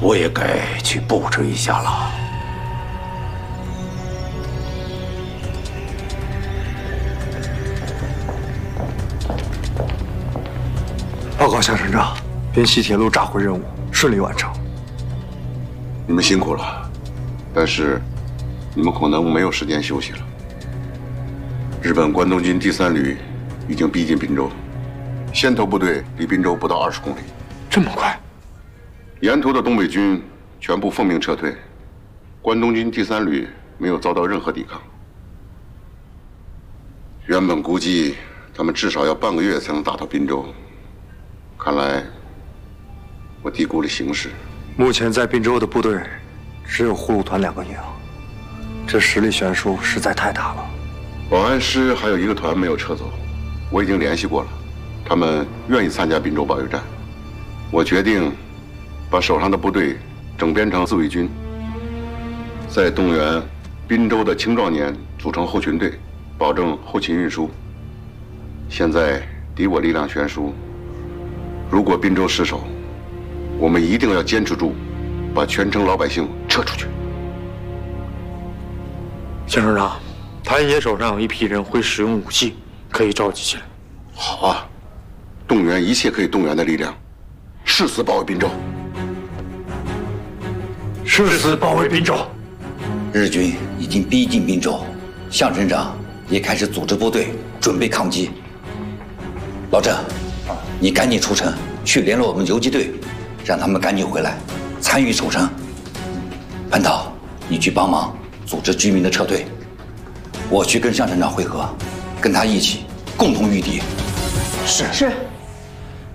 我也该去布置一下了。 报告向省长，汴西铁路炸毁任务顺利完成。 你们辛苦了，但是你们可能没有时间休息了。日本关东军第3旅已经逼近滨州，先头部队离滨州不到20公里。 这么快？ 沿途的东北军全部奉命撤退，关东军第3旅没有遭到任何抵抗。原本估计他们至少要半个月才能打到滨州，看来我低估了形势。 目前在滨州的部队只有护路团2个营，这实力悬殊实在太大了。 保安师还有1个团没有撤走，我已经联系过了，他们愿意参加滨州保卫战。我决定把手上的部队整编成自卫军，再动员滨州的青壮年组成后勤队，保证后勤运输。现在敌我力量悬殊，如果滨州失守，我们一定要坚持住，把全城老百姓撤出去。 向省长，谭爷手上有一批人会使用武器，可以召集起来。 好啊，动员一切可以动员的力量，誓死保卫滨州。 誓死保卫滨州。 日军已经逼近滨州，向省长也开始组织部队准备抗击。老郑，你赶紧出城去联络我们游击队，让他们赶紧回来参与守城。蟠桃，你去帮忙组织居民的撤退，我去跟向省长会合，跟他一起共同御敌。 是。